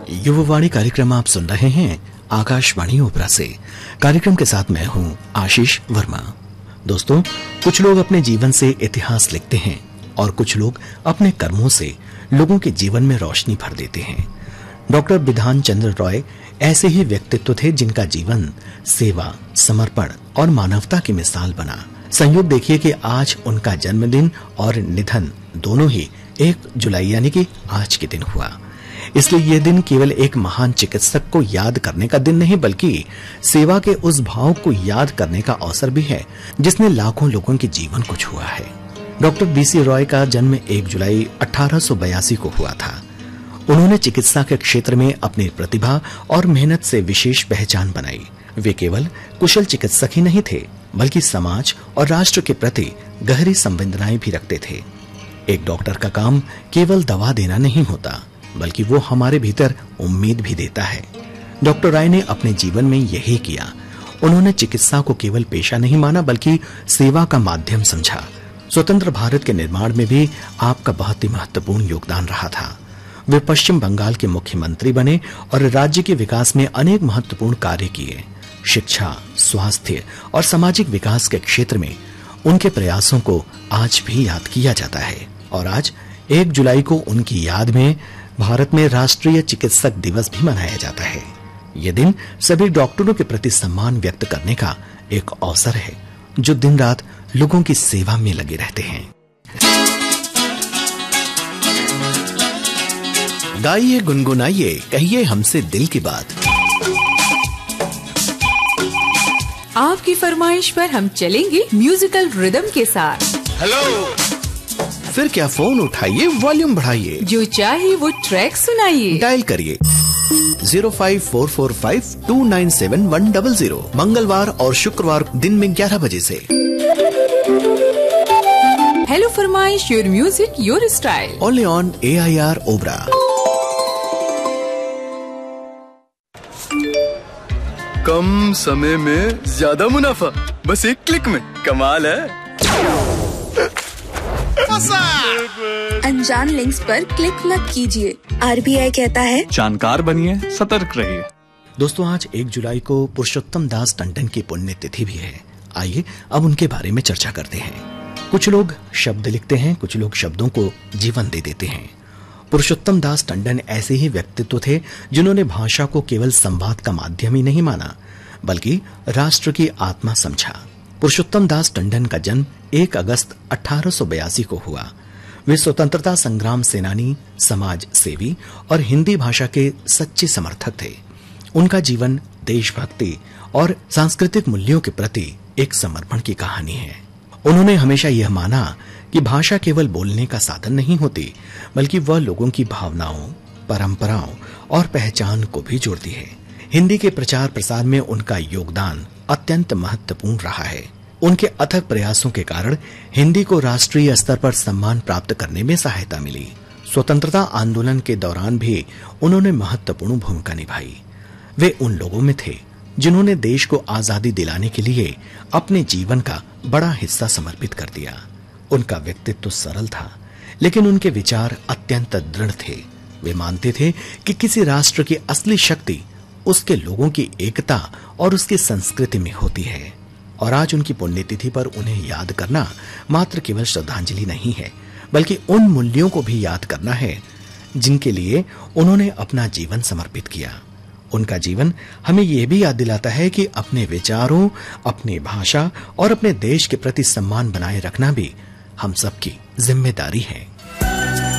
युववाणी कार्यक्रम आप सुन रहे हैं आकाशवाणी ओपरा से। कार्यक्रम के साथ मैं हूं आशीष वर्मा। दोस्तों, कुछ लोग अपने जीवन से इतिहास लिखते हैं और कुछ लोग अपने कर्मों से लोगों के जीवन में रोशनी भर देते हैं। डॉक्टर बिधान चंद्र रॉय ऐसे ही व्यक्तित्व थे जिनका जीवन सेवा, समर्पण और मानवता की मिसाल बना। संयोग देखिए कि आज उनका जन्मदिन और निधन दोनों ही 1 जुलाई यानी कि आज के दिन हुआ। इसलिए यह दिन केवल एक महान चिकित्सक को याद करने का दिन नहीं, बल्कि सेवा के उस भाव को याद करने का अवसर भी है जिसने लाखों लोगों के जीवन को छुआ है। डॉक्टर बीसी रॉय का जन्म 1 जुलाई 1882 को हुआ था। उन्होंने चिकित्सा के क्षेत्र में अपनी प्रतिभा और मेहनत से विशेष पहचान बनाई। वे केवल कुशल चिकित्सक ही नहीं थे, बल्कि समाज और राष्ट्र के प्रति गहरी संवेदनाएं भी रखते थे। एक डॉक्टर का काम केवल दवा देना नहीं होता, बल्कि वो हमारे भीतर उम्मीद भी देता है। डॉक्टर राय ने अपने जीवन में यही किया। उन्होंने चिकित्सा को केवल पेशा नहीं माना, बल्कि सेवा का माध्यम समझा। स्वतंत्र भारत के निर्माण में भी आपका बहुत ही महत्वपूर्ण योगदान रहा था। वे पश्चिम बंगाल के मुख्यमंत्री बने और राज्य के विकास में अनेक महत्वपूर्ण कार्य किए। शिक्षा, स्वास्थ्य और सामाजिक विकास के क्षेत्र में उनके प्रयासों को आज भी याद किया जाता है। और आज 1 जुलाई को उनकी याद में भारत में राष्ट्रीय चिकित्सक दिवस भी मनाया जाता है। यह दिन सभी डॉक्टरों के प्रति सम्मान व्यक्त करने का एक अवसर है, जो दिन रात लोगों की सेवा में लगे रहते हैं। गाइए, गुनगुनाइए, कहिए हमसे दिल की बात। आपकी फरमाइश पर हम चलेंगे म्यूजिकल रिदम के साथ। हेलो, फिर क्या फोन उठाइए, वॉल्यूम बढ़ाइए, जो चाहे वो ट्रैक सुनाइए। डायल करिए 0544529710 मंगलवार और शुक्रवार दिन में 11 बजे से। हेलो फरमाइश, your music your style, only on AIR Obra. कम समय में ज्यादा मुनाफा, बस एक क्लिक में। कमाल है। अनजान लिंक्स पर क्लिक मत कीजिए। RBI कहता है जानकार बनिए, सतर्क रहिए। दोस्तों, आज 1 जुलाई को पुरुषोत्तम दास टंडन की पुण्यतिथि भी है। आइए अब उनके बारे में चर्चा करते हैं। कुछ लोग शब्द लिखते हैं, कुछ लोग शब्दों को जीवन दे देते हैं। पुरुषोत्तम दास टंडन ऐसे ही व्यक्तित्व थे जिन्होंने भाषा को केवल संवाद का माध्यम ही नहीं माना, बल्कि राष्ट्र की आत्मा समझा। पुरुषोत्तम दास टंडन का जन्म 1 अगस्त 1882 को हुआ। वे स्वतंत्रता संग्राम सेनानी, समाज सेवी और हिंदी भाषा के सच्चे समर्थक थे। उनका जीवन देशभक्ति और सांस्कृतिक मूल्यों के प्रति एक समर्पण की कहानी है। उन्होंने हमेशा यह माना कि भाषा केवल बोलने का साधन नहीं होती, बल्कि वह लोगों की भावनाओं, परंपराओं और पहचान को भी जोड़ती है। हिंदी के प्रचार प्रसार में उनका योगदान अत्यंत महत्वपूर्ण रहा है। उनके अथक प्रयासों के कारण हिंदी को राष्ट्रीय स्तर पर सम्मान प्राप्त करने में सहायता मिली। स्वतंत्रता आंदोलन के दौरान भी उन्होंने महत्वपूर्ण भूमिका निभाई। वे उन लोगों में थे जिन्होंने देश को आजादी दिलाने के लिए अपने जीवन का बड़ा हिस्सा समर्पित कर दिया। उनका व्यक्तित्व सरल था, लेकिन उनके विचार अत्यंत दृढ़ थे। वे मानते थे कि किसी राष्ट्र की असली शक्ति उसके लोगों की एकता और उसकी संस्कृति में होती है। और आज उनकी पुण्यतिथि पर उन्हें याद करना मात्र केवल श्रद्धांजलि नहीं है, बल्कि उन मूल्यों को भी याद करना है जिनके लिए उन्होंने अपना जीवन समर्पित किया। उनका जीवन हमें यह भी याद दिलाता है कि अपने विचारों, अपनी भाषा और अपने देश के प्रति सम्मान बनाए रखना भी हम सबकी जिम्मेदारी है।